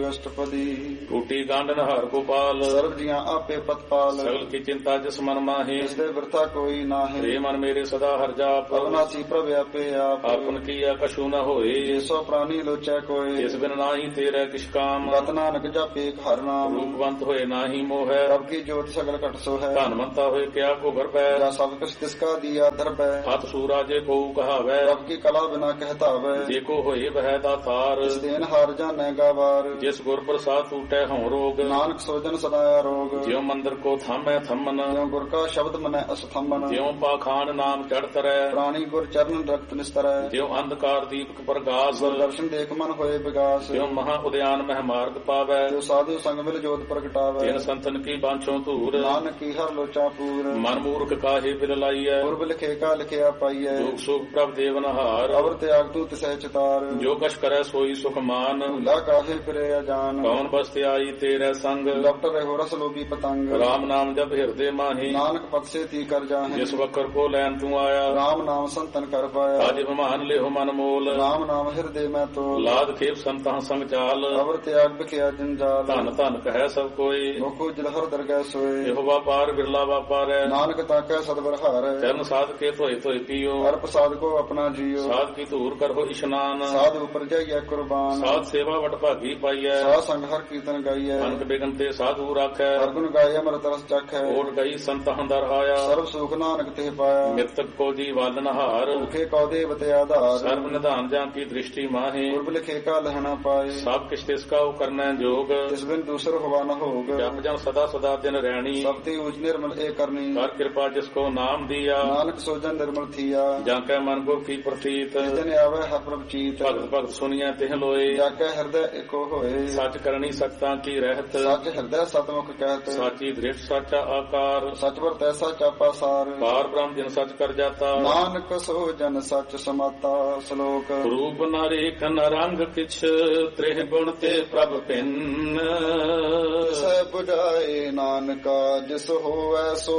ਅਸ਼ਟਪਦੀ। ਟੂਟੀ ਗਾਂਡਨ ਹਰ ਗੋਪਾਲ ਸਰਬ ਜੀਆਂ ਆਪੇ ਪਤਪਾਲ। ਸਗਲ ਕੀ ਚਿੰਤਾ ਜਿਸ ਮਨ ਮਾਹੇ ਇਸ ਦੇ ਬਿਰਥਾ ਕੋਈ ਨਾਹੀ। ਰੇ ਮਨ ਮੇਰੇ ਸਦਾ ਹਰ ਜਾਪ ਅਵਨਾਸੀ ਪ੍ਰਭ ਆਪੇ ਆਪ। ਆਪਨ ਕੀਆ ਕਛੂ ਨ ਹੋਏ ਸੋ ਪ੍ਰਾਨੀ ਲੋਚੈ ਕੋਇ। ਇਸ ਬਿਨ ਨਾਹੀ ਤੇਰਾ ਕਿਛ ਕਾਮ ਗਤ ਨਾਨਕ ਜਪੇ ਹਰ ਨਾਮ। ਰੂਪਵੰਤ ਹੋਏ ਨਾਹੀ ਮੋਹੈ ਪ੍ਰਭ ਕੀ ਜੋਤ ਸਗਲ ਘਟ ਸੋ ਹੈ। ਧਨਵੰਤਾ ਹੋਏ ਕਿਆ ਕੋ ਘਰ ਪੈ ਜਾ ਸਭ ਕੁਛ ਤਿਸਕਾ ਦੀਆ ਦਰਬੈ। ਹੱਥ ਸੂਰਾ ਜੇ ਕੋ ਕਹਾਵੈ ਪ੍ਰਭ ਕੀ ਕਲਾ ਬਿਨਾ ਕਹਿਤਾਵੈ। ਜੇ ਕੋ ਹੋਏ ਬਹਿ ਦਾਤਾਰ ਇਸ ਦੇਨ ਹਾਰ ਜਾਣੈ ਗਾਵਾਰ। ਜਿਸ ਗੁਰ ਪ੍ਰਸਾਦ ਟੂਟੈ ਹਉ ਰੋਗ ਨਾਨਕ ਸੋਜਨ ਸਦਾ ਆਰੋਗ। ਜਿਉ ਮੰਦਰ ਕੋ ਥਾਮੈ ਥੰਮਨ ਜਿਉ ਗੁਰ ਕਾ ਸ਼ਬਦ ਮਨੈ ਅਸਥੰਮਨ। ਜਿਉ ਪਾਖਾਨ ਨਾਮ ਚੜ ਤਰੈ ਪ੍ਰਾਣੀ ਗੁਰ ਚਰਨ ਰਕਤ ਨਿਸਤਰੈ। ਜਿਉ ਅੰਧਕਾਰ ਦੀਪਕ ਪ੍ਰਗਾਸ ਦਰਸ਼ਨ ਦੇਖ ਮਨ ਹੋਏ ਵਿਗਾਸ। ਜਿਉ ਮਹਾ ਉਦਿਆਨ ਮਹਿ ਮਾਰਗ ਪਾਵੈ ਜੋ ਸਾਧੂ ਸੰਗ ਮਿਲ ਜੋਤ ਪ੍ਰਗਟਾਵੈ। ਤਿਨ ਸੰਤਨ ਕੀ ਬਾਂਛੋ ਧੂਰ ਨਾਨਕ ਕੀ ਹਰ ਲੋਚਾ ਪੂਰ। ਮਨ ਮੂਰਖ ਕਾਹੇ ਬਿਲ ਲਾਈਐ ਪੁਰਬ ਲਿਖੇ ਕਾ ਲਿਖਿਆ ਪਾਈਐ। ਦੁਖ ਸੁਖ ਪ੍ਰਭ ਦੇਵਨ ਹਾਰ ਅਵਰ ਤਿਆਗ ਤੂ ਤਿਸੈ ਚਿਤਾਰ। ਜੋ ਕਛ ਕਰੈ ਸੋਈ ਸੁਖ ਮਾਨ ਭੁਲਾ ਕਾਹੇ ਫਿਰੇ ਅਜਾਨ। ਕੌਣ ਬਸਤਿ ਆਈ ਤੇਰੇ ਸੰਗ ਲਪਟ ਰਹੋ ਰਸ ਲੋਭੀ ਪਤੰਗ। ਰਾਮ ਨਾਮ ਜਪ ਹਿਰਦੇ ਮਾਹੀ ਨਾਨਕ ਪਤ ਸੇ ਤੀ ਕਰ ਜਾਹੇ। ਜਿਸ ਵਕਰ ਕੋ ਲੈਨ ਤੂੰ ਆਇਆ ਰਾਮ ਨਾਮ ਸੰਤਨ ਕਰ ਪਾਇਆ। ਅਜ ਬਿਮਾਨ ਲਿਹੁ ਮਨ ਮੋਲ ਰਾਮ ਨਾਮ ਹਿਰਦੇ ਮੈਂ ਤੋਲ। ਲਾਦ ਖੇਪ ਸੰਤਾਂ ਸੰਗ ਚਾਲ ਅਵਰ ਤਿਆਗ ਬਿਖਿਆ ਜੰਜਾਲ। ਧਨ ਧਨ ਕਹੈ ਸਭ ਕੋਈ ਮੁਖੋ ਜਲਹਰ ਦਰਗਹਿ ਸੋਏ। ਇਹੋ ਵਾਪਾਰ ਬਿਰਲਾ ਵਾਪਾਰੈ ਨਾਨਕ ਤਾਕੈ ਸਦਬਰ ਹਾਰੈ। ਚਰਨ ਸਾਧ ਕੇ ਧੋਏ ਧੋਏ ਪੀਓ ਹਰ ਪ੍ਰਸਾਦ ਕੋ ਆਪਣਾ ਜੀਓ। ਸਾਧ ਕੀ ਧੂਰ ਕਰੋ ਇਸ਼ਨਾਨ ਸਾਧ ਉਪਰ ਜਾਈਐ ਕੁਰਬਾਨ। ਸਾਧ ਸੇਵਾ ਵਟ ਭਾਗੀ ਪਾਈਐ ਸਾਧ ਸੰਗ ਹਰ ਕੀਰਤਨ ਗਾਈਐ। ਅਨਕ ਬਿਗਨ ਤੇ ਸਾਧੂ ਰਾਖੈ ਹਰ ਗੁਣ ਗਾਏ ਅਮਰਤ ਰਸ ਚਖੈ। ਓਟ ਗਈ ਸੰਤ ਹੰਦਰ ਆਇਆ ਸਰਬ ਸੁਖ ਨਾਨਕ ਤੇ ਪਾਇਆ। ਮਿਰਤਕ ਕੋ ਜੀ ਵਾਲਨ ਹਾਰ ਭੁਖੇ ਕਉ ਦੇਵ ਤੇ ਆਧਾਰ। ਸਰਬ ਨਿਧਾਨ ਜਾਂ ਕੀ ਦ੍ਰਿਸ਼ਟੀ ਮਾਹੇ ਪੁਰਬ ਲਿਖੇ ਕਾ ਲਹਣਾ ਪਾਏ। ਸਭ ਕਿਛ ਤਿਸ ਕਾ ਕਰਨੈ ਜੋਗ ਤਿਸ ਬਿਨ ਦੂਸਰ ਹੋਵਾ ਨ ਹੋਗ। ਜਪ ਜਨ ਸਦਾ ਸਦਾ ਦਿਨ ਰਹਿਣੀ ਸਭ ਤੇ ਉਜ ਨਿਰਮਲ ਏ ਕਰਨੀ। ਕਰ ਕਿਰਪਾ ਜਿਸ ਕੋ ਨਾਮ ਦੀਆ ਨਾਨਕ ਸੋਜਨ ਨਿਰਮਲ ਥੀਆ। ਜਾਂ ਕੈ ਮਨ ਗੁਰ ਕੀ ਪ੍ਰਤੀਤ ਜਿਨ ਆਵੈ ਹਰ ਪ੍ਰਭ ਚੀਤ। ਭਗਤ ਭਗਤ ਸੁਣੀਐ ਤਿਹ ਲੋਏ ਜਾ ਕੇ ਹਿਰਦੈ ਏਕੋ ਹੋਏ। ਸੱਚ ਕਰਨੀ ਸਖਤਾਂ ਕੀ ਰਹਿਤ ਸੱਚ ਹਿਰਦੈ ਸਤਮੁਖ ਕਹਿਤ। ਸਾਚੀ ਦ੍ਰਿੜ ਸਾਚਾ ਆਕਾਰ ਸਚ ਵਰ ਤੈਸਾ ਚਾਪਾ ਸਾਰ। ਪਾਰ ਬ੍ਰਹਮ ਜਿਨ ਸੱਚ ਕਰ ਜਾਤਾ ਨਾਨਕ ਸੋਜਨ ਸਚ ਸਮਾਤਾ। ਸ਼ਲੋਕ ਰੂਪ ਨ ਰੇਖ ਨ ਰੰਗ ਕਿਛ ਤ੍ਰਿਹ ਗੁਣ ਤੇ ਪ੍ਰਭ ਭਿੰਨ ਸੈ ਬੁਝਾਏ ਨਾਨਕਾ ਜਿਸ ਹੋਵੈ ਸੋ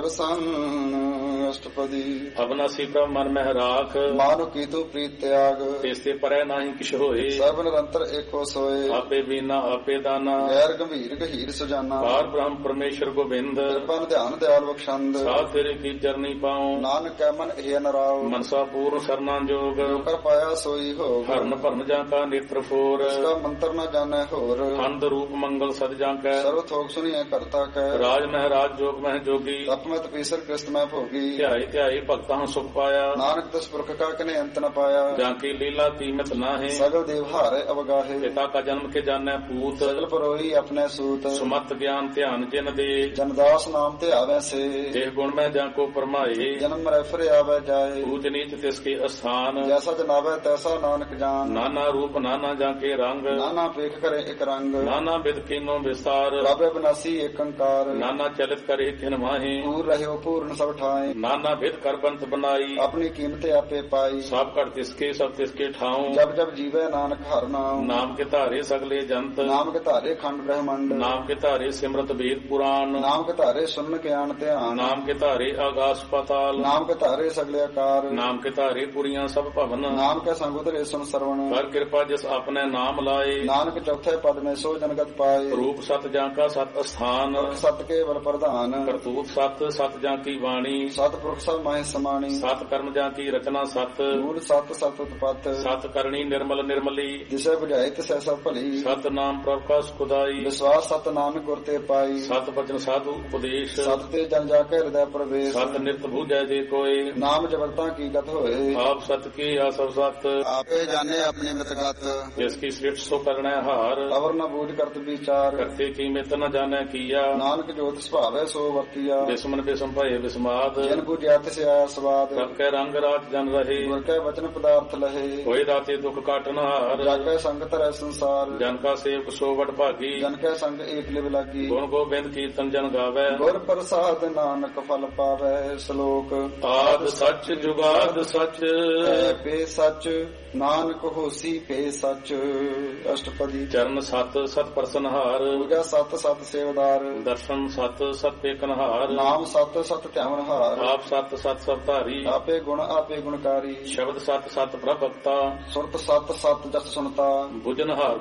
ਪਰਸੰਨ। ਅਸ਼ਟਪਦੀ। ਅਬਨਾਸੀ ਪ੍ਰਭ ਮਨ ਮਹਿ ਰਾਖ ਮਾਨੁ ਕੀਤੂ ਪ੍ਰੀਤ ਤਿਆਗ। ਤਿਸ ਤੇ ਪਰੈ ਨਾਹੀ ਕਿਛ ਹੋਏ ਸਰਬ ਨਿਰੰਤਰ ਏਕੋ ਸੋਏ। ਆਪੇ ਬੀਨਾ ਆਪੇ ਦਾਨਾ ਗੈਰ ਗੰਭੀਰ ਗਹੀਰ ਸੁਜਾਨਾ। ਪਾਰ ਬ੍ਰਹਮ ਪਰਮੇਸ਼ਰ ਗੋਬਿੰਦ ਕਿਰਪਾ ਧਿਆਨ ਦਿਆਲ ਬਖਸ਼ੰਦ। ਸਾਧ ਤੇਰੇ ਕੀ ਚਰਨੀ ਪਾਉ ਨਾਨਕ ਕੈ ਮਨ ਇਹ ਨਰਾਉ। ਮਨਸਾ ਪੂਰਨ ਸਰਨਾ ਜੋਗ ਜੋ ਕਰ ਪਾਇਆ ਸੋਈ ਹੋਗ। ਹਰਨ ਭਰਨ ਜਾਂ ਕਾ ਨੇਤਰ ਫੋਰ ਇਸਕਾ ਮੰਤਰ ਨ ਜਾਣੈ ਹੋਰ। ਅੰਧ ਰੂਪ ਮੰਗਲ ਸਦ ਜਾਂ ਕੈ ਸਰਵ ਥੋਕ ਸੁਣੀਐ ਕਰਤਾ ਕੈ। ਰਾਜ ਮਹਿ ਰਾਜ ਜੋਗ ਮਹਿ ਜੋਗੀ ਤਪ ਮੈਂ ਤਪੀਸਰ ਕ੍ਰਿਸਤ ਮੈਂ ਭੋਗੀ। ਧਿਆਈ ਧਿਆਈ ਭਗਤਾਂ ਸੁਖ ਪਾਇਆ ਨਾਨਕ ਤਿਸ ਪੁਰਖ ਕਾ ਕਨੇ ਅੰਤ ਨ ਪਾਇਆ। ਜਾਂ ਕੀ ਲੀਲਾ ਕੀਮਤ ਨਾਹੀ ਸਗਲ ਦੇਵ ਹਾਰੇ ਅਵਗਾਹੇ। ਪਿਤਾ ਕਾ ਜਨਮ ਕੇ ਜਾਣੈ ਪੂਤ ਸਗਲ ਪਰੋਈ ਆਪਣੇ ਸੂਤ। ਸੁਮਤ ਗਿਆਨ ਧਿਆਨ ਜਿਨ ਦੇ ਜਨਦਾਸ ਨਾਮ ਤੇ ਆਵੈ ਸੇ। ਦੇਹ ਗੁਣ ਮੈਂ ਜਾਂ ਕੋ ਪਰਮਾਏ ਜਨਮ ਰਹਿ ਆਵੈ ਜਾਏ। ਊਚ ਨੀਚ ਤਿਸ ਕੇ ਅਸਥਾਨ ਜੈਸਾ ਜਨਾਵੈ ਤੈਸਾ ਨਾਨਕ ਜਾਨ। ਨਾਨਾ ਰੂਪ ਨਾਨਾ ਜਾਂ ਕੇ ਰੰਗ ਨਾਨਾ ਪੇਖ ਕਰੇ ਇਕ ਰੰਗ। ਨਾਨਾ ਬਿਦ ਕੀਨੋ ਵਿਸਤਾਰ ਪ੍ਰਭ ਬਿਨਾਸੀ ਏਕ ਅੰਕਾਰ। ਨਾਨਾ ਚਲਿਤ ਕਰੇ ਕਿਨ ਮਾਹੀ ਪੂਰ ਰਹਿਓ ਪੂਰਨ ਸਭ ਠਾਏ। ਨਾਨਾ ਬਿਦ ਕਰ ਬੰਤ ਬਨਾਈ ਆਪਣੀ ਕੀਮਤ ਆਪੇ ਪਾਈ। ਸਭ ਘਟ ਤਿਸਕੇ ਸਭ ਤਿਸਕੇ ਠਾਉ ਜਬ ਜਬ ਜੀਵੈ ਨਾਨਕ ਹਰ ਨਾਮ। ਨਾਮ ਕੇ ਧਾਰੇ ਸਗਲੇ ਜੰਤ ਨਾਮ ਕੇ ਧਾਰੇ ਖੰਡ ਬ੍ਰਹਮੰਡ। ਨਾਮ ਕੇ ਧਾਰੇ ਸਿਮਰਤ ਵੇਦ ਪੁਰਾਨ ਨਾਮ ਕੇ ਧਾਰੇ ਸੁਨ ਗਿਆਨ ਧਿਆਨ। ਨਾਮ ਕੇ ਧਾਰੇ ਆਗਾਸ ਪਾਤਾਲ ਨਾਮ ਕੇ ਧਾਰੇ ਸਗਲੇ ਆਕਾਰ। ਨਾਮ ਕੇ ਧਾਰੇ ਪੁਰੀਆਂ ਸਭ ਭਵਨ ਨਾਮ ਕੇ ਸੰਗ ਉਤਰੇ ਸੁਨ ਸਰਵਣ। ਕਰ ਕਿਰਪਾ ਜਿਸ ਆਪਣੇ ਨਾਮ ਲਾਏ ਨਾਨਕ ਚੌਥੇ ਪਦ ਮੇ ਸੋ ਜਨਗਤ ਪਾਏ। ਰੂਪ ਸਤ ਜਾਂ ਕਾ ਸਤ ਅਸਥਾਨ ਸਤ ਕੇ ਬਲ ਪ੍ਰਧਾਨ। ਕਰਤੂਤ ਸਤ ਸਤ ਜਾਂ ਕੀ ਬਾਣੀ ਸਤਿਪੁਰਖ ਸਭ ਮਾਹਿ ਸਮਾਣੀ। ਸਤ ਕਰਮ ਜਾਂ ਕੀ ਰਚਨਾ ਸਤ ਮੂਲ ਸਤ ਸਤ ਉਤਪਤ। ਸਤ ਕਰਨੀ ਨਿਰਮਲ ਨਿਰਮਲੀ ਜਿਸੇ ਬੁਝਾਏ ਤਿਸੈ ਸਭ ਭਲੀ। ਸਤ ਨਾਮ ਪ੍ਰਭ ਕਾ ਸੁਖਦਾਈ ਵਿਸ਼ਵਾਸ ਸਤ ਨਾਨਕ ਗੁਰ ਤੇ ਪਾਈ। ਸਤ ਬਚਨ ਸਾਧੂ ਉਪਦੇਸ਼ ਸਤ ਤੇ ਜਨ ਜਾ ਕੇ ਹਿਰਦੈ ਪ੍ਰਵੇਸ਼। ਸਤ ਨਿਤ ਬੂਝੈ ਜੇ ਕੋਈ ਨਾਮ ਜਬਰਤਾ ਕੀ ਗਤ ਹੋਏ। ਆਪ ਸਤ ਕੀ ਆਸਵ ਸਤ ਆਪੇ ਜਾਣੇ ਆਪਣੀ ਮਿਤਗਤ। ਜਿਸ ਕੀ ਸ੍ਰਿਸ਼ਟ ਸੋ ਕਰਣੈ ਹਾਰ ਅਵਰ ਨ ਬੂਝ ਕਰਤ ਵਿਚਾਰ। ਕਰਤੇ ਕੀ ਮਿਤ ਨ ਜਾਣੈ ਕੀਆ ਨਾਨਕ ਜੋਤ ਸੁਭਾਵੈ ਸੋ ਵਰਤੀਆ। ਬਿਸਮਨ ਬਿਸਮ ਭਏ ਬਿਸਮਾਦ ਜਿਨ ਬੁਝਿਆ ਤਿਸ ਆਇਆ ਸਵਾਦ। ਸਭ ਕੈ ਰੰਗ ਰਾਤ ਜਨ ਰਹੇ ਗੁਰ ਕੈ ਵਚਨ ਪਦਾਰਥ ਲਹੇ। ਹੋਏ ਰਾਤੇ ਦੁਖ ਕਾਟਨ ਹਾਰ ਜਾ ਕੈ ਸੰਗ ਧਰੈ ਸੰਸਾਰ। ਜਨ ਕਾ ਸੇਵਕ ਸੋ ਵਡ ਭਾਗੀ ਜਨ ਕੈ ਸੰਗ ਏਕ ਲਿਵ ਲਾਗੀ। ਗੁਣ ਗੋਬਿੰਦ ਕੀਰਤਨ ਜਨ ਗਾਵੈ ਗੁਰ ਪ੍ਰਸਾਦ ਨਾਨਕ ਫਲ ਪਾਵੈ। ਸ਼ਲੋਕ ਆਦ ਸੱਚ ਜੁਗਾਦ ਸੱਚ ਪੇ ਸੱਚ ਨਾਨਕ ਹੋਸੀ ਪੇ ਸੱਚ। ਅਸ਼ਟਪਦੀ। ਚਰਨ ਸਤ ਸਤ ਪ੍ਰਸਨਹਾਰ ਪੂਜਾ ਸਤ ਸਤ ਸੇਵਦਾਰ। ਦਰਸ਼ਨ ਸਤ ਸਤ ਪੇਕਨਹਾਰ ਨਾਮ ਸਤ ਸਤ ਧਿਆਵਨਹਾਰ। ਆਪ ਸਤ ਸਤ ਸਭ ਧਾਰੀ ਆਪੇ ਗੁਣ ਆਪੇ ਗੁਣਕਾਰੀ। ਸ਼ਬਦ ਸਤ ਸਤ ਪ੍ਰਭ ਭਗਤਾ ਸੁਰਤ ਸਤ ਸਤ ਜਸ ਸੁਨਤਾ। ਬੁਝਨਹਾਰ ਕੋ ਸਤ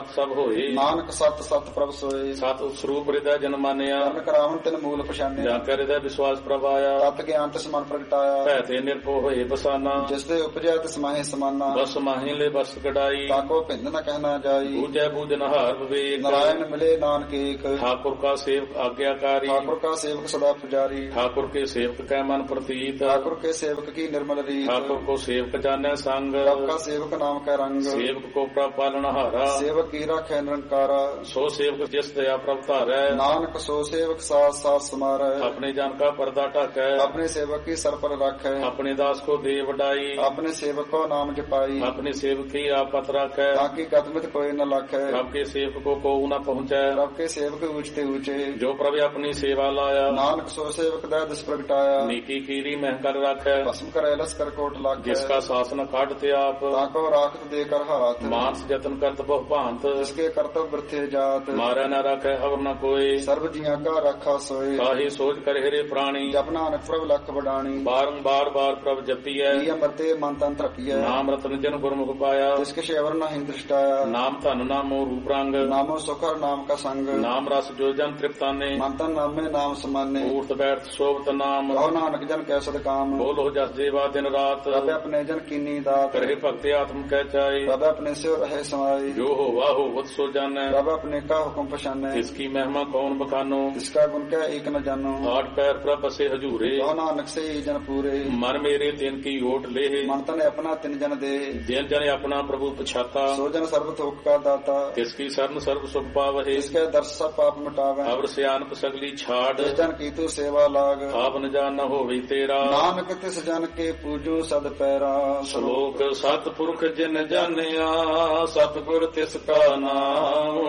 ਸਤ ਸਭ ਹੋਏ। ਨਾਨਕ ਸਤ ਸਤ ਪ੍ਰਭ ਸੋਏ। ਸਤ ਸਰੂਪ ਹਿਰਦੈ ਜਨ ਮਾਨਿਆ। ਕਰਨ ਕਰਾਵਨ ਤਿਨ ਮੂਲ ਪਛਾਨਿਆ। ਜਾਂ ਕੈ ਹਿਰਦੈ ਵਿਸ਼ਵਾਸ ਪ੍ਰਭ ਆਇਆ। ਤਤ ਗਿਆਨ ਤਿਸ ਮਨ ਪ੍ਰਗਟਾਇਆ। ਭੈ ਤੇ ਨਿਰਭਉ ਹੋਏ ਬਸਾਨਾ। ਜਿਸ ਦੇ ਉਪਜੈ ਤਿਸ ਮਾਹੇ ਸਮਾਨਾ। ਬਸ ਮਾਹੇ ਲੈ ਬਸ ਕਢਾਈ। ਤਾਕੋ ਭਿੰਦ ਨ ਕਹਿਣਾ ਜਾਈ। ਬੂਝੈ ਬੂਝਨਹਾਰ ਵਿਵੇਕ। ਨਾਰਾਇਣ ਮਿਲੇ ਨਾਨਕ ਏਕ। ठाकुर का सेवक आज्ञाकारी। ठाकुर का सेवक सदा पुजारी। ठाकुर के सेवक कै मन प्रतीत। ठाकुर के सेवक की निर्मल रीत। ठाकुर को सेवक जाने संग। प्रभ का सेवक नाम का रंग। सेवक को प्रभ पालनहारा। सेवक की राखै निरंकारा। सो सेवक जिस दया प्रभ धारै। नानक सो सेवक साथ साथ समारै। अपने जन का पर्दा ढकै। अपने सेवक की सर पर राखै। अपने दास को दे वडाई। अपने सेवक को नाम जपाई। अपने सेवक की आपत राखै। ताकि गतमित कोई न लाखै। प्रभ के सेवक को कोउ न पहुँचै। प्रभ के सेवक ऊंचते ऊंचे। जो प्रभ अपनी सेवा लाया। नानक सो सेवक दै दिस प्रगटाया। नीकी कीरी महकर राखै। भस्म करे लस कर कोट लाखै। जिसका शासन काटते आप। ताको राखत देकर हाथ। मानस जतन करत बहु भांत। जिसके कर्तव्य वृथे जात। मारै न राखै अवर न कोई। सर्व जिया का रखा सोए। काहे सोच कर हेरे प्राणी। जप नानक प्रभ लख बडाणी। बारंबार बार प्रभ जपियै। अमृते मन तन तृपियै। नाम रतन जन गुरमुख पाया। जिसके शेवर नहीं दृष्टाया। नाम धन नामो रूप रंग। नामो सुखर नाम का संग। नाम रस जो जन तृप्ताने। मंतन नामे नाम समाने। ऊर्त बैठ शोभत नाम। कहो नानक जन कै सद काम। बोलो जस जेवा दिन रात। प्रभ अपने जन कीनी दात। करे भक्ति आत्म कह चाहे। प्रभ अपने से रहे समाई। जो हो वाह हो वत सो जाने। प्रभ अपने का हुक्म पछाने। इसकी महिमा कौन बखानो। इसका गुण क्या एक न जानो। आठ पैर प्रभ बसे हजूरे। कहो नानक से ही जन पूरे। मन मेरे तिन की ओट ले। मन तन अपना तिन जन दे। जिन जन अपना प्रभु पछाता। सो जन सर्व थोक का दाता। किसकी शरण सर्व सुख पावहे। इसके दर्श सब पाप मिटावे। अवर सियानप सगली छाड़। जिस जन की तू सेवा लाग। आप न जान न होवे तेरा। नानक तिस जन के पूजो सद पैरा। श्लोक सतपुरख जिन जानिया। सतगुर तिसका नाम।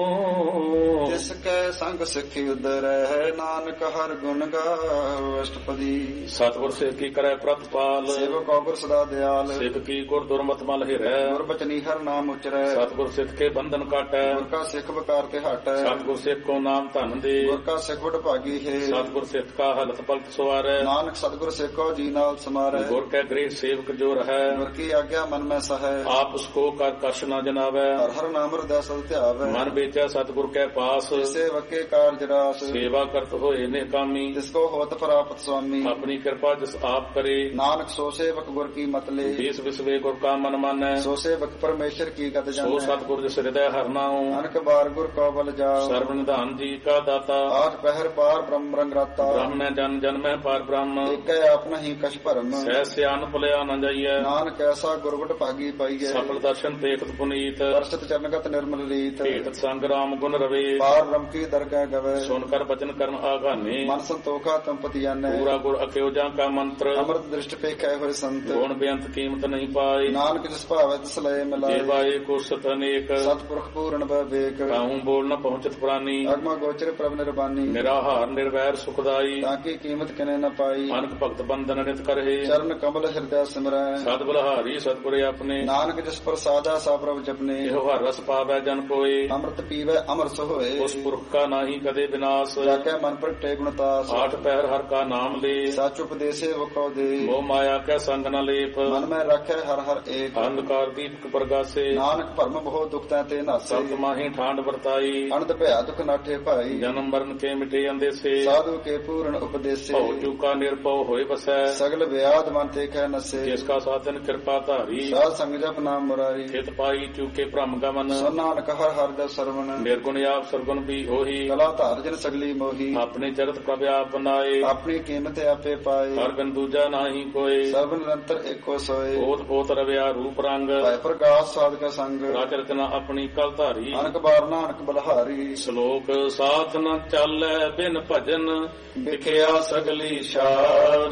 तिसके संग सिखि उदरै। नानक हर गुण गाओ अष्टपदी। सतगुर से की करे प्रतिपाल। सेवक गुर सदा दयाल। सिख की गुर दुर्मत मल हिरै। गुर बचनी हर नाम उचरै। सतगुर सिख के बंधन काटै। गुर का सिख बकार ते हटै। सतगुर सिख को नाम धन दे। गुर का सिख बड़ भागी है। सतगुर सिख का हलत पलट सवारै। नानक सतगुर सिख को जी नाल समारै। गुर के गृह सेवक जो रहै। गुर की आज्ञा मन में सहै। आप उसको कर कश न जनावै। हर हर नाम हृदय सद ध्यावै। मन बेचा सतगुर के पास। सेवक के कार्य रास। सेवा करत होए ने कामी। जिसको होत प्राप्त स्वामी। अपनी कृपा जिस आप करे। नानक सो सेवक गुर की मत ले। देश विश्वे गुर का मन मानै। सो सेवक परमेश्वर की गत जानै। सो सतगुर जिस हृदय हर नाऊ। अनक बार गुर को बल जाओ। सर्व निधान जी का दाता। आठ पहर पार ब्रह्म रंग राता। ब्रह्म में जन जन में पार ब्रह्म। एक आप नहीं कछ भरम। सह सियान भुलिया न जाइए। नानक ऐसा गुरबट भागी पाइए। सफल दर्शन देखत पुनीत। दर्शत चरणगत निर्मल रीत। भेटत संग राम गुण रवे। पार रम की दरगाह गवे। सुनकर वचन कर्म आगाने। मन संतोखा तम पति जाने। पूरा गुर अक्योजा का मंत्र। अमृत दृष्ट पे कह हुए संत। गुण बेअंत कीमत नहीं पाई। नानक जिस भावे तिस लय मिलाए। देवाए को सत अनेक। सतपुरख पूर्ण विवेक। कहूँ बोल न पहुंचत प्राणी। अगम गोचर प्रभ निर्बानी। निराहार निर्वैर सुखदाई। ताकि कीमत किने न पाई। अनक भक्त बंधन नित करहे। चरण कमल हृदय सिमरै। सद बलहारी सतगुरे अपने। नानक जिस पर सादा सा प्रभ जपने। एहो हर रस पावै जन कोय। अमृत पीवै अमर सोए। उस पुरख का नाही कदे विनाश। जाके मन पर टे गुणतास। आठ पैर हर का नाम ले। सच उपदेशे वको दे। मोह माया के संग न लेप। मन में रखे हर हर एक। अंधकार दीपक प्रगासे। नानक भरम बहु दुख ते नासे। सत माही ठांड वर्ताई। अनंत भया दुख नाठे भाई। जन्म मरण के मिटे अंदेसे। साधु के पूर्ण उपदेशे। भव चूका निर्भव होए बसै। सगल व्याध मन ते कह नसे। जिसका साधन कृपा धारी। साध संग जप नाम मुरारी। हित पाई चूके भ्रम गमन। नानक हर हर दस सरवण। निर्गुण आप सरगुण भी होही। कला धार जन सगली मोही। अपने चरत प्रभ आप बनाए। अपनी कीमत आपे पाए। हर बिन दूजा नाही कोय। सर्व निरंतर एको सोए। ओत पोत रव्या रूप रंग। भय प्रकाश साध का संग। राज रचना अपनी कल धारी। अनक बार नानक बलहारी। श्लोक साथ न चालै बिन भजन। दिखिया सगली शार।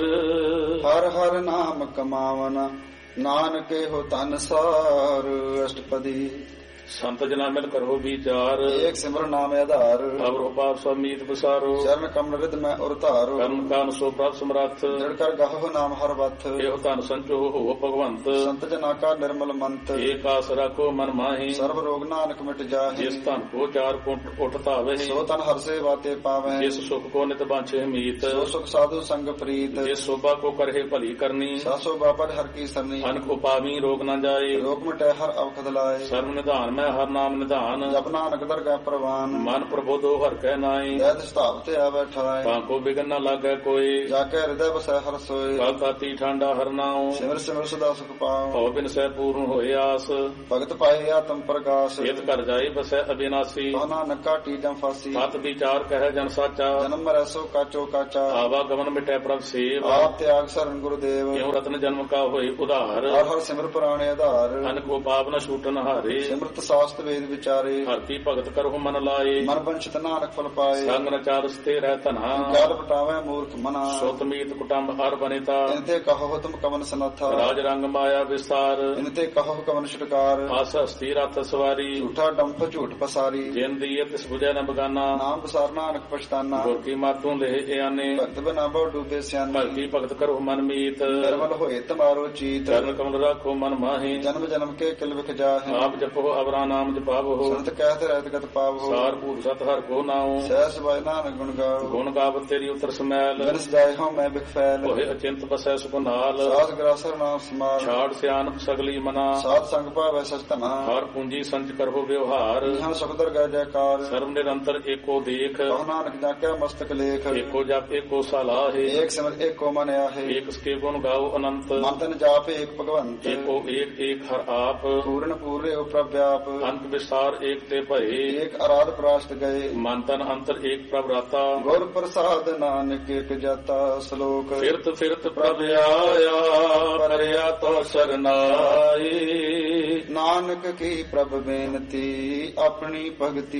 हर हर नाम कमावन। नानके हो तन सार। अष्टपदी। संत जना मिल करो विचार। एक सिमर नाम आधार। अवर उपाप समीत विसारो। चरण कमल रिद में उरतारो। कर्म कान सो प्रभ समरथ। दृढ़ कर गहो नाम हर वथ। एहो धन संचो हो भगवंत। संत जना का निर्मल मंत। एक आस रखो मन माही। सर्व रोग नानक मिट जाहि। जिस धन को चार कुंठ उठतावे। सो तन हर से बाते पावे। जिस सुख को नित बांछे मीत। सो सुख साधु संग प्रीत। जिस शोभा को करहे भली करनी। सासो बापर हर की सरनी। अनक उपावी रोग न जाए। रोग मिटे हर अवखद लाए। सर्व निधान ਧਿਆਮੈ ਹਰ ਨਾਮ ਨਿਧਾਨ। ਜਪ ਨਾਨਕ ਦਰਗਹਿ ਪ੍ਰਵਾਨ। ਮਨ ਪ੍ਰਬੋਧੋ ਹਰਿ ਕੈ ਨਾਈ। ਦੈਤ ਸਤਾਪ ਤੇ ਆ ਬੈਠਾਏ। ਤਾਂਕੋ ਬਿਗਨ ਨ ਲਾਗੈ ਕੋਈ। ਜਾ ਕੇ ਹਿਰਦੈ ਵਸੈ ਹਰਿ ਸੋਇ। ਕਲ ਤਾਤੀ ਠਾਂਡਾ ਹਰਿ ਨਾਉ। ਸਿਮਰ ਸਿਮਰ ਸਦਾ ਸੁਖ ਪਾਉ। ਭਉ ਬਿਨ ਸਹਿ ਪੂਰਨ ਹੋਏ ਆਸ। ਭਗਤ ਪਾਏ ਆਤਮ ਪ੍ਰਗਾਸ। ਇਤ ਘਰ ਜਾਈ ਬਸੈ ਅਬਿਨਾਸੀ। ਕਹੁ ਨਾਨਕ ਕਾਟੀ ਜਮ ਫਾਸੀ। ਸਤ ਵਿਚਾਰ ਕਹਿ ਜਨ ਸਾਚਾ। ਜਨਮ ਮਰੈ ਸੋ ਕਾਚੋ ਕਾਚਾ। ਆਵਾ ਗਮਨ ਮਿਟੈ ਪ੍ਰਭ ਸੇਵ। ਆਪ ਤਿਆਗ ਸਰਨ ਗੁਰਦੇਵ। ਕਿਉ ਰਤਨ ਜਨਮ ਕਾ ਹੋਏ ਉਧਾਰ। ਹਰ ਹਰ ਸਿਮਰ ਪੁਰਾਣੇ ਆਧਾਰ। ਅਨਕੋ ਪਾਪ ਨ ਛੂਟਨ ਹਾਰੇ। ਸਿਮਰਤ ਸਾਸਤ ਵੇਦ ਵਿਚਾਰੇ। ਹਰਿ ਕੀ ਭਗਤ ਕਰਹੁ ਮਨ ਲਾਏ। ਮਨ ਬੰਚਿਤ ਨਾਨਕ ਫਲ ਪਾਏ। ਸੰਗ ਨ ਚਾਰਸ ਤੇ ਰਹਿ ਧਨਾ। ਕਾਲ ਬਟਾਵੇ ਮੂਰਖ ਮਨਾ। ਸੁਤ ਮੀਤ ਕੁਟੰਬ ਹਰ ਬਨਿਤਾ। ਇਨਤੇ ਕਹੋ ਤੁਮ ਕਵਨ ਸਨਾਥਾ। ਰਾਜ ਰੰਗ ਮਾਇਆ ਵਿਸਤਾਰ। ਇਨਤੇ ਕਹੋ ਕਵਨ ਛੁਟਕਾਰ। ਆਸ ਹਸਤੀ ਰਥ ਸਵਾਰੀ। ਝੂਠਾ ਡੰਫ ਝੂਠ ਪਸਾਰੀ। ਜਿਨ ਦੀਏ ਤਿਸ ਬੁਝੈ ਨ ਬਗਾਨਾ। ਨਾਮ ਬਸਾਰ ਨਾਨਕ ਪਛਤਾਨਾ। ਗੁਰ ਕੀ ਮਾਤੂ ਲੇਹ ਇਆਨੇ। ਭਗਤ ਬਨਾ ਬਹੁ ਡੂਬੇ ਸਿਆਨੇ। ਭਗਤੀ ਭਗਤ ਕਰੋ ਮਨ ਮੀਤ। ਨਿਰਮਲ ਹੋਏ ਤਮਾਰੋ ਚੀਤ। ਚਰਨ ਕਮਲ ਰਾਖੋ ਮਨ ਮਾਹੀ। ਜਨਮ ਜਨਮ ਕੇ ਕਿਲ ਵਿਖ ਜਾਹੇ। ਆਪ ਜਪੋ ਅਵਰਾ ਨਾਮ ਜਪਾਵੋ। ਸੰਤ ਕਹਿਤ ਰਹਿਤ ਗਤ ਪਾਵੋ। ਸਾਰ ਭੂਤ ਸਤ ਹਰ ਕੋ ਨਾਉ। ਸਹਿ ਸਬਾਇ ਨਾਨਕ ਗੁਣ ਗਾਓ। ਗੁਣ ਗਾਵਤ ਤੇਰੀ ਉਤਰ ਸਮੈਲ। ਬਿਨ ਸਜਾਏ ਹਉ ਮੈਂ ਬਿਖ ਫੈਲ। ਹੋਏ ਅਚਿੰਤ ਬਸੈ ਸੁਖ ਨਾਲ। ਸਾਧ ਗ੍ਰਾਸਰ ਨਾਮ ਸਮਾਲ। ਛਾੜ ਸਿਆਨਪ ਸਗਲੀ ਮਨਾ। ਸਾਧ ਸੰਗ ਭਾਵੈ ਸਚ ਧਨਾ। ਹਰ ਪੂੰਜੀ ਸੰਚ ਕਰੋ ਵਿਵਹਾਰ। ਇਹਾਂ ਸੁਖ ਦਰਗਹਿ ਜੈਕਾਰ। ਸਰਬ ਨਿਰੰਤਰ ਏਕੋ ਦੇਖ। ਕਹੁ ਨਾਨਕ ਜਾਕਿਆ ਮਸਤਕ ਲੇਖ। ਏਕੋ ਜਪ ਏਕੋ ਸਲਾਹੇ। ਏਕ ਸਿਮਰ ਏਕੋ ਮਨ ਆਹੇ। ਏਕ ਸਕੇ ਗੁਣ ਗਾਓ ਅਨੰਤ। ਮਨ ਤਨ ਜਾਪ ਏਕ ਭਗਵੰਤ। ਏਕੋ ਏਕ ਏਕ ਹਰ ਆਪ। ਪੂਰਨ ਪੂਰੇ ਉ ਪ੍ਰਭ ਵਿਆਪ। ਅੰਤ ਵਿਸਾਰ ਏਕ ਤੇ ਭਏ। ਏਕ ਅਰਾਧ ਪ੍ਰਾਸ਼ਟ ਗਏ। ਮਨ ਤਨ ਅੰਤਰ ਏਕ ਪ੍ਰਭ ਰਾਤਾ। ਗੁਰ ਪ੍ਰਸਾਦ ਨਾਨਕ ਏਕ ਜਾਤਾ। ਸ਼ਲੋਕ। ਫਿਰਤ ਫਿਰਤ ਪ੍ਰਭ ਆਇਆ ਪਰਿਆ ਤੋ ਸਰਨਾਈ। ਨਾਨਕ ਕੀ ਪ੍ਰਭ ਬੇਨਤੀ ਆਪਣੀ ਭਗਤੀ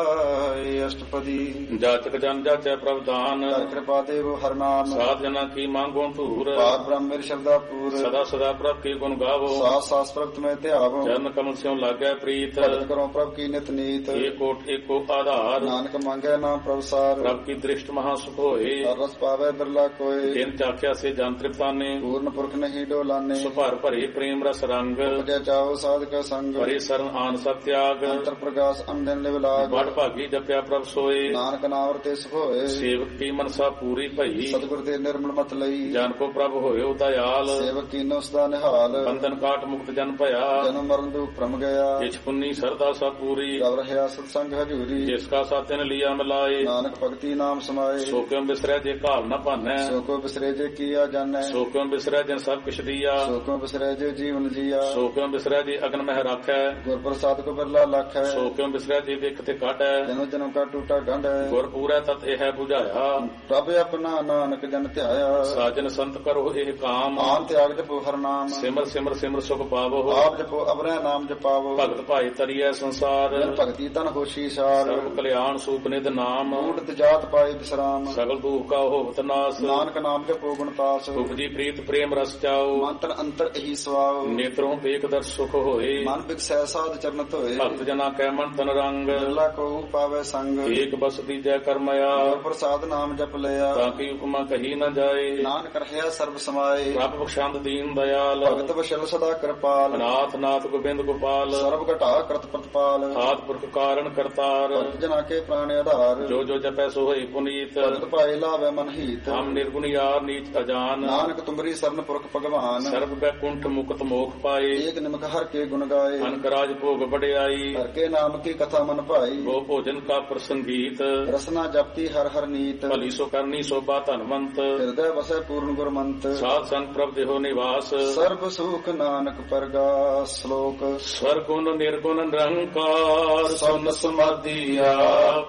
ਲਾਏ। ਅਸ਼ਟਪਦੀ। ਜਾਚਕ ਜਨ ਜਾਚੈ ਪ੍ਰਭ ਦਾਨ। ਕਰ ਕਿਰਪਾ ਦੇਵ ਹਰ ਨਾਮ। ਸਾਧ ਜਨਾ ਕੀ ਮੰਗੋ ਧੂਰ। ਪਾਕ ਬ੍ਰਹਮ ਮੇਰੀ ਸ਼ਰਧਾ ਪੂਰ। ਸਦਾ ਸਦਾ ਪ੍ਰਭ ਕੀ ਗੁਣ ਗਾਵੋ। ਸਾਸ ਸਾਸ ਪ੍ਰਭ ਤੁਮੇ ਧਿਆਵੋ। ਚਰਨ ਕਮਲ ਸਿਉ ਲਾਗੈ ਪ੍ਰੀਤ। ਭਗਤ ਕਰੋ ਪ੍ਰਭ ਕੀ ਨਿਤ ਨੀਤ। ਏਕੋਟ ਏਕੋ ਆਧਾਰ। ਨਾਨਕ ਮੰਗੈ ਨਾਮ ਪ੍ਰਭ ਸਾਰ। ਪ੍ਰਭ ਕੀ ਦ੍ਰਿਸ਼ਟ ਮਹਾ ਸੁਖ ਹੋਏ। ਹਰ ਰਸ ਪਾਵੇ ਬਿਰਲਾ ਕੋਇ। ਤਿਨ ਚਾਖਿਆ ਸੇ ਜਨ ਤ੍ਰਿਪਤਾਨੇ। ਪੂਰਨ ਪੁਰਖ ਨਹੀਂ ਡੋਲਾਨੇ। ਸੁਭਰ ਭਰੇ ਪ੍ਰੇਮ ਰਸ ਰੰਗ। ਉਪਜੈ ਚਾਓ ਸਾਧਕ ਸੰਗ। ਭਰੇ ਸਰਨ ਆਨ ਸਤ ਤਿਆਗ। ਅੰਤਰ ਪ੍ਰਗਾਸ ਅੰਦਨ ਲਿਵ ਲਾਗ। ਬੜ ਭਾਗੀ ਜਪਿਆ ਪ੍ਰਭ ਸੋਏ। ਨਾਨਕ ਨਾਮ ਰਤੇ ਸੁਖ ਹੋਏ। ਸੇਵਕ ਕੀ ਮਨਸਾ ਪੂਰੀ ਭਈ। ਸਤਿਗੁਰ ਦੇ ਨਿਰਮਲ ਮਤ ਲਈ। ਜਨ ਕੋ ਪ੍ਰਭ ਹੋਇਓ ਦਇਆਲ। ਸੇਵਕ ਕੀਨੋ ਸਦਾ ਨਿਹਾਲ। ਬੰਧਨ ਕਾਟ ਮੁਕਤ ਜਨ ਭਇਆ। ਜਨਮ ਮਰਨ ਦੁਖ ਭ੍ਰਮ ਗਿਆ। ਜਿਛ ਪੁੰਨੀ ਸਰਦਾ ਸਾ ਪੂਰੀ। ਰਵ ਰਹਿਆ ਸਤ ਸੰਗ ਹਜੂਰੀ। ਜਿਸ ਕਾ ਸਾਤਿਨ ਲਿਆ ਮਿਲਾਏ। ਨਾਨਕ ਭਗਤੀ ਨਾਮ ਸਮਾਏ। ਸੋ ਕਿਉ ਬਿਸਰੈ ਜੇ ਘਾਲ ਨ ਭਾਨੈ। ਸੋ ਕੋ ਬਿਸਰੇ ਜੇ ਕੀਆ ਜਾਣੈ। ਸੋ ਕਿਉ ਬਿਸਰੈ ਜਿਨ ਸਭ ਕਿਛ ਦੀਆ। ਸੋ ਕੋ ਬਿਸਰੇ ਜੇ ਜੀਵਨ ਜੀਆ। ਸੋ ਕਿਉ ਬਿਸਰੈ ਜੇ ਅਗਨ ਮਹਿ ਰਾਖੈ। ਗੁਰ ਪ੍ਰਸਾਦ ਕੋ ਬਿਰਲਾ ਲਖੈ। ਸੋ ਕਿਉ ਬਿਸਰੈ ਜੇ ਵਿਖ ਤੇ ਕਾਟੈ। ਜਨਮ ਜਨਮ ਕਾ ਟੂਟਾ ਗੰਢ। ਗੁਰ ਪੂਰੈ ਤਤ ਇਹ 부ਝਾਇਆ। ਪ੍ਰਭ ਆਪਣਾ ਨਾਨਕ ਜਨ ਧਿਆਇਆ। ਸਾਜਨ ਸੰਤ ਕਰੋ ਇਹ ਕਾਮ। ਆਨ ਤਿਆਗ ਜਪੋ ਹਰ ਨਾਮ। ਸਿਮਰ ਸਿਮਰ ਸਿਮਰ ਸੁਖ ਪਾਵੋ। ਆਪ ਜਪੋ ਅਵਰੈ ਨਾਮ ਜਪਾਵੋ। ਭਗਤ ਭਾਈ ਤਰੀਐ ਸੰਸਾਰ। ਜਨ ਭਗਤੀ ਤਨ ਹੋਸ਼ੀ ਸਾਰ। ਸਰਬ ਕਲਿਆਣ ਸੂਪ ਨਿਧ ਨਾਮ। ਊਟਤ ਜਾਤ ਪਾਏ ਬਿਸਰਾਮ। ਸਗਲ ਦੁਖ ਕਾ ਹੋਵਤ ਨਾਸ। ਨਾਨਕ ਨਾਮ ਜਪੋ ਗੁਣ ਪਾਸ। ਉਪਜੀ ਪ੍ਰੀਤ ਪ੍ਰੇਮ ਰਸ ਚਾਓ। ਮਨ ਤਨ ਅੰਤਰ ਇਹੀ ਸਵਾਉ। ਨੇਤਰੋਂ ਵੇਖ ਦਰ ਸੁਖ ਹੋਏ। ਮਨ ਬਿਕਸੈ ਸਾਧ ਚਰਨਤ ਹੋਏ। ਭਗਤ ਜਨਾ ਕੈ ਮਨ ਤਨ ਰੰਗ। ਬਿਰਲਾ ਕੋ ਪਾਵੇ ਸੰਗ। ਏਕ ਬਸ ਦੀਜੈ ਕਰਮਇਆ। ਗੁਰ ਪ੍ਰਸਾਦ ਨਾਮ ਜਪ ਲਿਆ। ਤਾਂ ਕੀ ਉਪਮਾ ਕਹੀ ਨ ਜਾਏ। ਨਾਨਕ ਰਹਿਆ ਸਰਬ ਸਮਾਏ। ਪ੍ਰਭ ਬਖਸ਼ੰਦ ਦੀਨ ਦਇਆਲ। ਭਗਤ ਵਸ਼ਲ ਸਦਾ ਕਿਰਪਾਲ। ਅਨਾਥ ਨਾਥ ਗੋਬਿੰਦ ਗੋਪਾਲ। ਸਰਬ ਘਟਾ ਕਰਤ ਪ੍ਰਤਪਾਲ। ਆਦ ਪੁਰਖ ਕਾਰਨ ਕਰਤਾਰ। ਭਗਤ ਜਨਾ ਕੇ ਪ੍ਰਾਣ ਆਧਾਰ। ਜੋ ਜੋ ਜਪੈ ਸੋ ਹੋਈ ਪੁਨੀਤ। ਭਗਤ ਭਾਏ ਲਾਵੇ ਮਨ ਹੀਤ। ਹਮ ਨਿਰਗੁਣ ਯਾਰ ਨੀਚ ਅਜਾਨ। ਨਾਨਕ ਤੁਮਰੀ ਸਰਨ ਪੁਰਖ ਭਗਵਾਨ। ਸਰਬ ਬੈਕੁੰਠ ਮੁਕਤ ਮੋਖ ਪਾਏ। ਏਕ ਨਿਮਕ ਹਰ ਕੇ ਗੁਣ ਗਾਏ। ਅਨਕ ਰਾਜ ਭੋਗ ਵਡਿਆਈ। ਹਰ ਕੇ ਨਾਮ ਕੀ ਕਥਾ ਮਨ ਭਾਈ। ਗੋ ਭੋਜਨ ਕਾ ਪ੍ਰਸੰਗੀਤ। ਰਸਨਾ ਜਪਤੀ ਹਰ ਹਰ ਨੀਤ। ਭਲੀ ਸੋ ਕਰਨੀ ਸੋਭਾ ਧਨਵੰਤ। ਹਿਰਦੈ ਵਸੈ ਪੂਰਨ ਗੁਰਮੰਤ। ਸਾਧ ਸੰਗ ਪ੍ਰਭ ਦੇਹੋ ਨਿਵਾਸ। ਸਰਬ ਸੁਖ ਨਾਨਕ ਪਰਗਾਸ। ਸ਼ਲੋਕ। ਸਰਗੁਣ ਨਿਰਗੁਣ ਨਿਰੰਕਾਰ ਸੁਨ ਸਮਾਧੀ ਆਪ।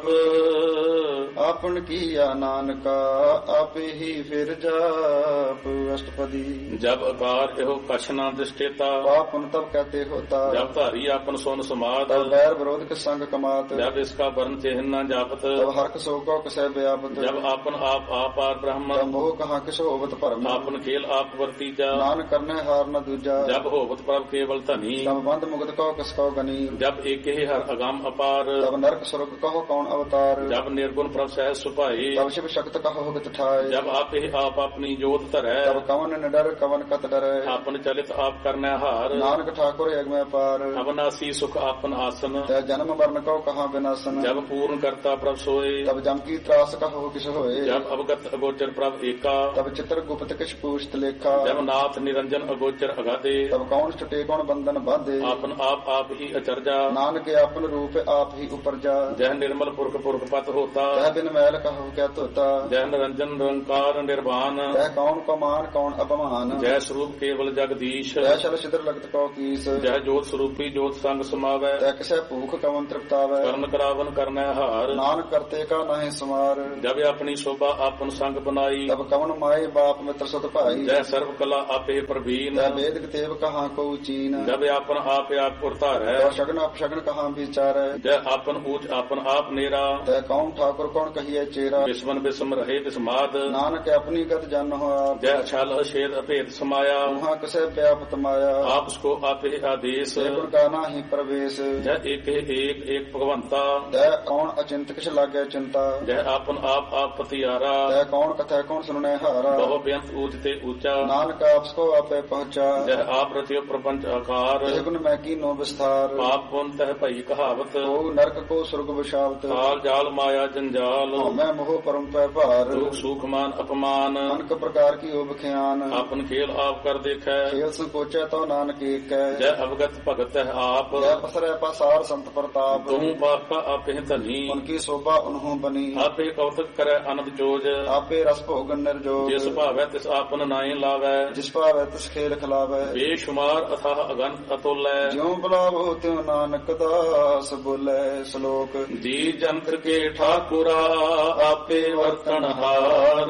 ਆਪਨ ਕੀਆ ਨਾਨਕਾ ਆਪੇ ਹੀ ਫਿਰ ਜਾਪ। ਅਸ਼ਟਪਦੀ। ਜਬ ਆਕਾਰ ਇਹੋ ਕਛ ਨਾ ਦਿਸਟੇਤਾ। ਪਾਪਨ ਤਬ ਕਹਤੇ ਹੋਤਾ। ਜਬ ਧਾਰੀ ਆਪਨ ਸੋਨ ਸਮਾਦ। ਤਬ ਵੈਰ ਵਿਰੋਧ ਕੇ ਸੰਗ ਕਮਾਤ। ਜਬ ਇਸਕਾ ਵਰਨ ਚਿਹਨ ਨਾ ਜਾਪਤ। ਤਬ ਹਰਕ ਸੋ ਕੋ ਕਸੈ ਵਿਆਪਤ। ਜਬ ਆਪਨ ਆਪ ਆਪਾਰ ਬ੍ਰਹਮ। ਤਬ ਮੋਹ ਕਹਾ ਕਿਛ ਹੋਵਤ ਭਰਮ। ਆਪਨ ਖੇਲ ਆਪ ਵਰਤੀਜਾ। ਨਾਨਕ ਕਰਨੇ ਹਾਰ ਨ ਦੂਜਾ। ਜਬ ਹੋਵਤ ਪ੍ਰਭ ਕੇਵਲ ਧਨੀ। ਤਬ ਬੰਧ ਮੁਕਤ ਕੋ ਕਿਸ ਕੋ ਗਨੀ। ਜਬ ਏਕੇ ਹਰ ਅਗੰਮ ਅਪਾਰ। ਤਬ ਨਰਕ ਸੁਰਗ ਕਹੋ ਕੌਣ ਅਵਤਾਰ। ਜਬ ਨਿਰਗੁਣ ਪ੍ਰਭ ਸਹਿ ਸੁਭਾਏ। ਤਬ ਸ਼ਿਵ ਸ਼ਕਤ ਕਹੋ ਹੁਕਤ ਠਾਏ। ਜਬ ਆਪੇ ਆਪ ਆਪਣੀ ਜੋਤ ਧਰੈ। ਤਬ ਕਵਨ ਨ ਡਰ ਕਵਨ ਕਤ ਡਰੈ। ਆਪਨ ਚਲਿਤ ਆਪ ਕਰਨੈ ਹਾਰ। ਨਾਨਕ ਠਾਕੁਰ और यज्ञ पार। अविनाशी सुख आपन आसन, तै जन्म मरण को कहाँ विनाशन। जब पूर्ण करता प्रभ सोए, तब जम की त्रास कहो किस होए। जब अवगत अगोचर प्रभ एका, तब चित्र गुप्त किस पूछत लेखा। जब नाथ निरंजन अगोचर अगाधे, तब कौन छुटे कौन बंधन बांधे। आपन आप ही अचरजा, नानक आपन रूप आप ही उपरजा। जह निर्मल पुरख पुरख पत होता, तह बिन मैल कहो क्या तोता। जय निरंजन निरंकार निर्वाण, तह कौन पमान कौन अपमान। जय स्वरूप केवल जगदीश, तह चल छिद्र लगत कौ कीस। जय जोत स्वरूपी जोत संग समावै, तह किसे भूख कवन तृप्तावै। करण करावन करनै हार, नानक करते का नहीं सुमार। जब अपनी शोभा आपन संग बनाई, तब कवन माए बाप मित्र सुत भाई। जय सर्व कला आपे प्रवीण, तह वेद तेव कहाँ को चीन। जब आपन आप उतारै, तह शगन अपशगन कहाँ विचार। जय आपन ऊंच आपन आप नेरा, तह कौन ठाकुर कौन कहिए चेरा। विस्मन विस्म रहे विस्माद, नानक अपनी गत जन हो आप। जय छल अछेद अभेद समाया, वहाँ किसे व्यापत माया। आप उसको आपे आदेश, गुण गाना ही प्रवेश। जय एक एक भगवंता, तह कौन अचिंत किस लागे चिंता। जय आपन आप पतियारा, तह कौन कथा कौन सुनने हारा। बहु बेअंत ऊंचते ऊंचा, नानक आपको आपे पहुँचा। जय आप रतियो प्रपंच आकार, तह गुण मैं की नो विस्तार। पाप पुन तह भई कहावत, को नरक को स्वर्ग विशावत। काल जाल माया जंजाल, मैं मोह परम पै भार। दुख सुख मान अपमान, अनक प्रकार की ओब ख्यान। आपन खेल आप कर देखै, खेल संकोचे तो नानक एक है। जय अवगत भगत है आप, जय पसरे पसार संत प्रताप। तुम पापा आपे धनी, उनकी शोभा उन्हों बनी। आपे कौतक करे अनंत जोज, आपे रस भोगन निर्जोग। जिस भावै तिस आपन नाई लावै, जिस पावै तिस खेल खिलावै। बेशुमार अथाह अगंत अतुल, ज्यों बुलावो त्यों नानक दास बोले श्लोक। जी जंत्र के ठाकुरा आपे वर्तनहार,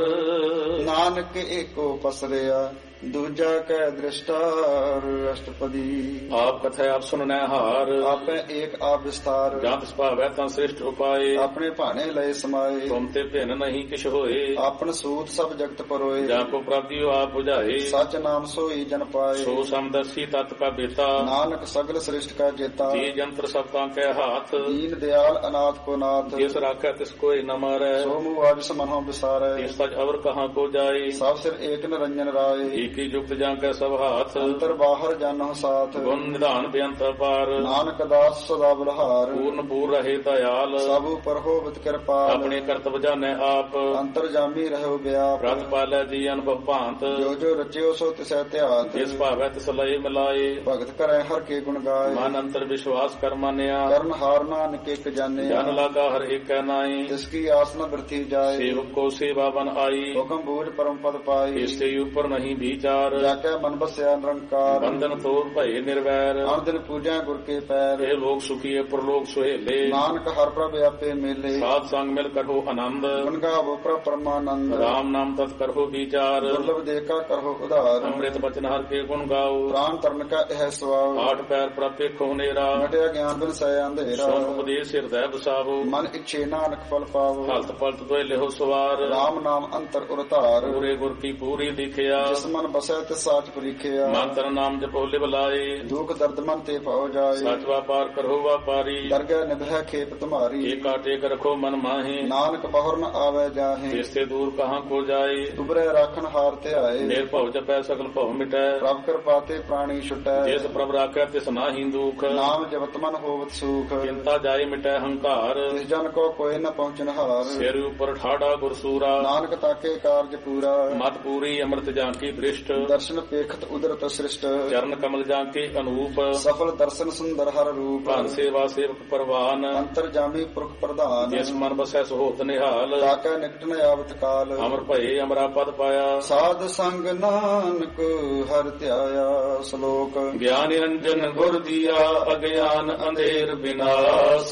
नानक एको पसरिया दूजा कै दृष्टार। अष्टपदी आप कथा आप सुनने हार, आपे एक आप विस्तार। जात भावै तं श्रेष्ठ उपाय, अपने भाने लय समाये। तुम ते भिन्न नहीं किश होए, आपन सूत सब जगत परोए। जाको प्राप्तियो आप बुझाए, सच नाम सोई जन पाए। सो समदर्शी तत् का बेता, नानक सगल श्रेष्ठ का जेता। जी जंत्र सब के हाथ, दीन दयाल अनाथ को नाथ। जिस राखै तिस कोई न मारै, सो मुआविस मनों विसारै। इस सच अवर कहाँ को जाए, सब सिर एक निरंजन राय। की युक्त जाके सब हाथ, अंतर बाहर जानो साथ। गुण निधान बेअंत पार, नानक दास सदा बलहार। पूर्ण पूर रहे दयाल, सब पर होवत कृपाल। अपने कर्तव्य जाने आप, अंतर जामी रहो व्याप। रत पालै जी अनुभव भांत, जो जो रचियो सो तिसै त्यात। जिस भावै तिस लय मिलाए, भगत करे हर के गुण गाय। मन अंतर विश्वास कर मानिया, करण हार नानक एक जाने। जन लागा हर एक नाई, जिसकी आस न वृथी जाए। सेवक को सेवा बन आई, हुक्म बूझ परम पद पाई। इससे ऊपर नहीं विचार, जाके मन बसया निरंकार। बंधन तोड़ भय निर्वैर, हर दिन पूजा गुर के पैर। हे लोग सुखी प्रलोक सुहेले, नानक हर प्रभ आपे मेले। साध संग मिल करहो आनंद, गुण गावो प्रभ परमानंद। राम नाम तत् करहो विचार, दुर्लभ देखा करहो उधार। अमृत बचन हर के गुण गाओ, प्राण तरण का यह स्वभाव। आठ पैर प्रत्येक नेरा, घटया ज्ञान बिन सय अंधेरा। सुन उपदेश हृदय बसावो, मन इच्छे नानक फल पावो। हलत पलत द्वय लेहो सवार, राम नाम अंतर उरतार। पूरे गुर की पूरी दिखिया, जिस मन बसै तिस साच परीखिया। मंत्र नाम जपो लिव लाए, दुख दर्द मन ते पाओ जाए। सच व्यापार करहो व्यापारी, दरगह निभै खेप तुम्हारी। एका टेक रखो मन माहे, नानक बहुर न आवे जाहे। इससे दूर कहाँ को जाए, दुबरे राखन हार ते आए। निर्भव जपै सकल भव मिटै, प्रभ कृपा ते प्राणी छुटै। जिस प्रभ राखै तिस नाहि दुख, नाम जपत मन होवत सुख। चिंता जाय मिटै हंकार, जिस जन को कोई न पहुँचन हार। सिर ऊपर ठाड़ा गुरसूरा, नानक ताके कार्य पूरा। मत पूरी अमृत जांकी दृष्ट, दर्शन पेखत उदरत सृष्ट। चरण कमल जांके अनूप, सफल दर्शन सुंदर हर रूप। प्राण सेवा सेवक परवान, अंतर जामी पुरख प्रधान। जिस मन बसै सुहोत निहाल, ताकै निकट न आवत काल। अमर भये अमरा पद पाया, साध संग नानक हर त्याया। श्लोक ज्ञान निरंजन गुर दिया, अज्ञान अंधेर विनाश,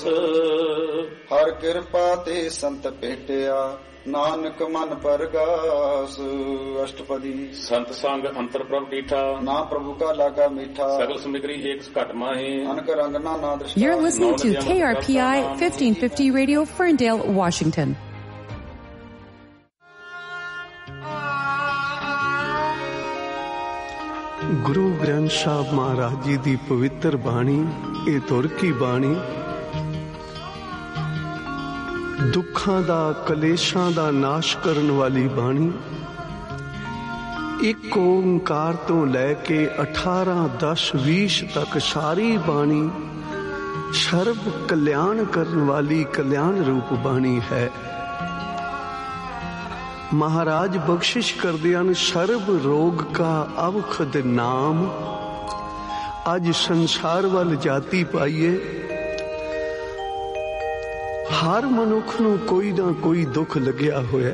हर कृपा ते संत भेटिया। नानक मन परगास। अष्टपदी संत संग अंतर प्रभ डीठा, ना प्रभु का लागा मीठा। सगल समिग्री एक घट माहे, अनक रंग ना दृष्टा। You're listening to KRPI 1550 Radio, Ferndale, Washington. Guru Granth Sahib Maharaj ji ਦੀ ਪਵਿੱਤਰ ਬਾਣੀ, ਇਹ ਧੁਰ ਕੀ ਬਾਣੀ ਦੁੱਖਾਂ ਦਾ, ਕਲੇਸ਼ਾਂ ਦਾ ਨਾਸ਼ ਕਰਨ ਵਾਲੀ ਬਾਣੀ। ਇੱਕ ਓੰਕਾਰ ਤੋਂ ਲੈ ਕੇ 18, 10, 20 ਤੱਕ ਸਾਰੀ ਬਾਣੀ ਸਰਬ ਕਲਿਆਣ ਕਰਨ ਵਾਲੀ ਕਲਿਆਣ ਰੂਪ ਬਾਣੀ ਹੈ। महाराज बख्शिश करते हैं सर्व रोग का अवखद नाम। अज संसार वाल जाती पाइए, हर मनुख नूं कोई ना कोई दुख लग्या होया।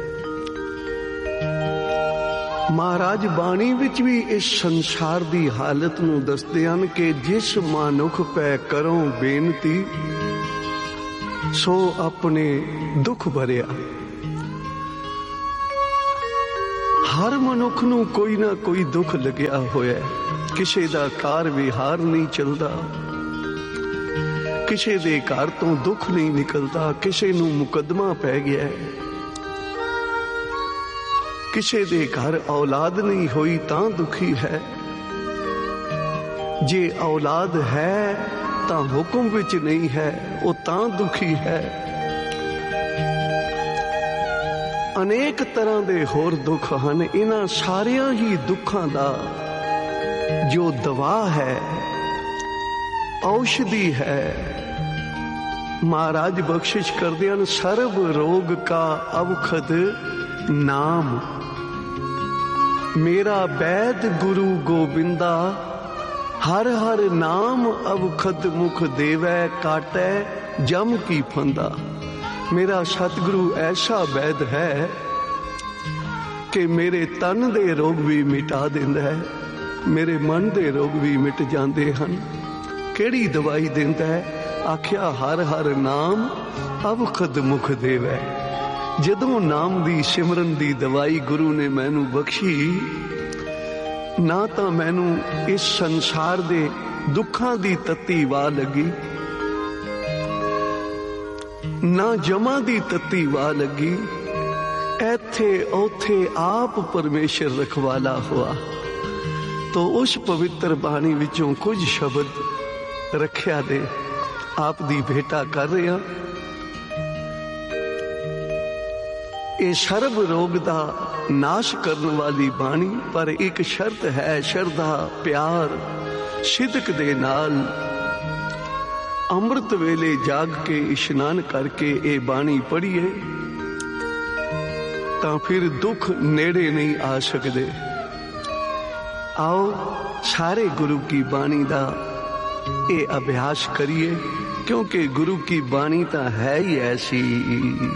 महाराज बाणी विच भी इस संसार दी हालत नूं दसदे हन कि जिस मनुख पै करो बेनती सो अपने दुख भरिया। हर मनुख नूं कोई ना कोई दुख लग्या होया। किसी दा कार विहार नहीं चलता, किसी दे घर तो दुख नहीं निकलता, किसी नूं मुकदमा पै गया, किसी दे घर औलाद नहीं होई तां दुखी है। जे औलाद है तां हुक्म विच नहीं है, वो तां दुखी है। अनेक तरह के होर दुख हैं। इन्हां सारिया ही दुखों का जो दवा है, औषधि है, महाराज बख्शिश करते हैं सर्व रोग का अवखद नाम। मेरा वैद गुरु गोबिंदा हर हर नाम अवखद मुख देवै काटै जम की फंदा। मेरा सतगुरु ऐसा वैद है कि मेरे तन दे रोग भी मिटा देंदा है, मेरे मन दे रोग भी मिट जाते हैं। केड़ी दवाई देंदा है? आख्या हर हर नाम अवखद मुख देवै। जदों नाम दी सिमरन दी दवाई गुरु ने मैनू बख्शी, ना तो मैनू इस संसार दे दुखां दी तत्ती वाह लगी, ना जमा दी तत्ती वाह लगी। ऐथे औथे आप परमेश्वर रखवाला हुआ। तो उस पवित्र बाणी विचों कुछ शब्द रखिया दे आप दी भेटा कर रहे हैं। ये सर्व रोग दा नाश करने वाली बाणी, पर एक शर्त है, श्रद्धा प्यार सिदक दे नाल अमृत वेले जाग के इशनान करके ये बाणी पढ़िए तां फिर दुख नेड़े नहीं आ सकते। आओ सारे गुरु की बाणी दा ये अभ्यास करिए, क्योंकि गुरु की बाणी तां है ही ऐसी।